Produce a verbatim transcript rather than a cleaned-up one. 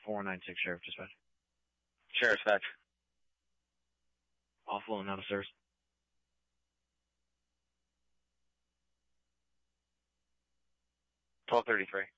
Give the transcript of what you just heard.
four nine six Sheriff Dispatch. Sheriff Dispatch. Awful and out of service. twelve thirty-three.